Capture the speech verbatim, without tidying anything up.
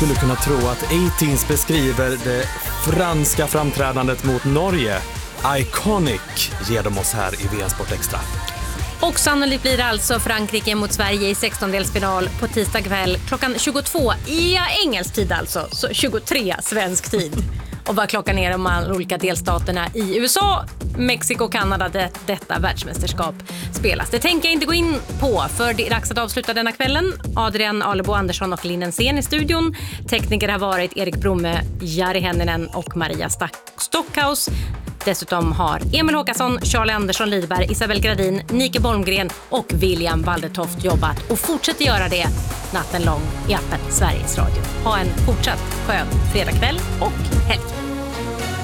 skulle kunna tro att A-Teens beskriver det franska framträdandet mot Norge. Iconic ger de oss här i V M-sport extra. Och sannolikt blir det alltså Frankrike mot Sverige i sextondelsfinal på tisdag kväll klockan tjugotvå i engelsk tid, alltså så tjugotre svensk tid. Och vad klockan är de olika delstaterna i U S A, Mexiko och Kanada där detta världsmästerskap spelas. Det tänker jag inte gå in på, för det är dags att avsluta denna kvällen. Adrian Alebo Andersson och Linn Sen i studion. Tekniker har varit Erik Bromme, Jari Henninen och Maria Stockhaus. Dessutom har Emil Håkansson, Charlie Andersson Lidberg, Isabel Gradin, Nike Bolmgren och William Waldertoft jobbat och fortsätter göra det natten lång i appen Sveriges Radio. Ha en fortsatt skön fredagkväll och helg.